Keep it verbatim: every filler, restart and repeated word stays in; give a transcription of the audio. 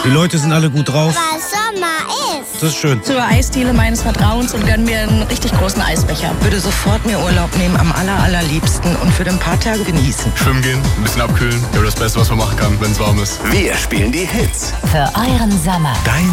Die Leute sind alle gut drauf. Weil Sommer ist. Das ist schön. Zur Eisdiele meines Vertrauens und gönn mir einen richtig großen Eisbecher. Würde sofort mir Urlaub nehmen, am aller, allerliebsten und für ein paar Tage genießen. Schwimmen gehen, ein bisschen abkühlen. Ja, das Beste, was man machen kann, wenn es warm ist. Wir spielen die Hits. Für euren Sommer. Dein